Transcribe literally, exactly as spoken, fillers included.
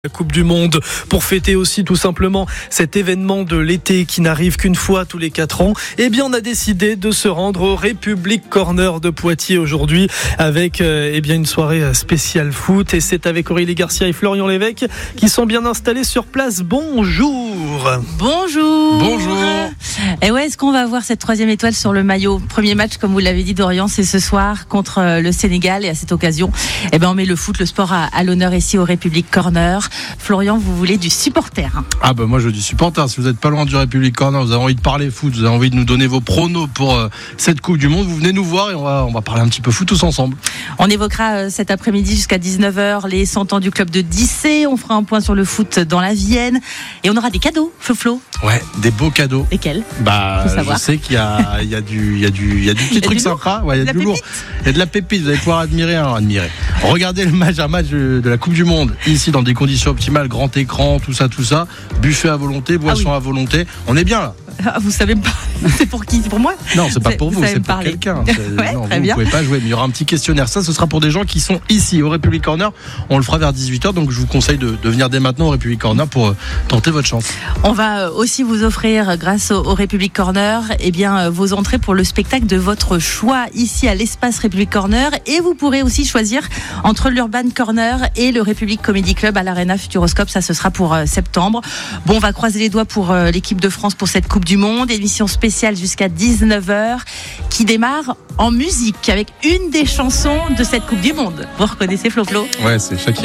La Coupe du Monde pour fêter aussi tout simplement cet événement de l'été qui n'arrive qu'une fois tous les quatre ans. Eh bien, on a décidé de se rendre au République Corner de Poitiers aujourd'hui avec euh, eh bien une soirée spéciale foot et c'est avec Aurélie Garcia et Florian Lévesque qui sont bien installés sur place. Bonjour. Bonjour. Bonjour. Et ouais, est-ce qu'on va avoir cette troisième étoile sur le maillot? Premier match, comme vous l'avez dit, Dorian, c'est ce soir contre le Sénégal et à cette occasion, eh ben on met le foot, le sport à, à l'honneur ici au République Corner. Florian, vous voulez du supporter? Ah bah moi je veux du supporter. Si vous n'êtes pas loin du République Corner, vous avez envie de parler foot, vous avez envie de nous donner vos pronos pour euh, cette Coupe du Monde, vous venez nous voir et on va, on va parler un petit peu foot tous ensemble. On évoquera euh, cet après-midi jusqu'à dix-neuf heures les cent ans du club de Dissé. On fera un point sur le foot dans la Vienne et on aura des cadeaux, Flo-Flo. Ouais, des beaux cadeaux. Lesquels? Bah, je sais qu'il y a, il y a du, il y a du, il y a du petit truc sympa. Ouais, il y a du lourd. Il y a de la pépite. Vous allez pouvoir admirer, hein, admirer. Regardez le match, un match de la Coupe du Monde ici dans des conditions optimales, grand écran, tout ça, tout ça, buffet à volonté, boisson ah oui. à volonté. On est bien là. Ah, vous savez pas, c'est pour qui? C'est pour moi? Non, c'est pas c'est, pour vous, vous c'est pour parler. quelqu'un. Ouais, non, très vous, bien. vous pouvez pas jouer, mais il y aura un petit questionnaire. Ça, ce sera pour des gens qui sont ici au République Corner. On le fera vers dix-huit heures, donc je vous conseille de, de venir dès maintenant au République Corner pour euh, tenter votre chance. On va aussi vous offrir, grâce au, au République Corner, eh bien, vos entrées pour le spectacle de votre choix ici à l'espace République Corner. Et vous pourrez aussi choisir entre l'Urban Corner et le République Comedy Club à l'Arena Futuroscope. Ça, ce sera pour euh, septembre. Bon, on va croiser les doigts pour euh, l'équipe de France pour cette Coupe du Monde. Émission spéciale jusqu'à dix-neuf heures qui démarre en musique avec une des chansons de cette Coupe du Monde. Vous reconnaissez Flo-Flo? Ouais, c'est Shakira.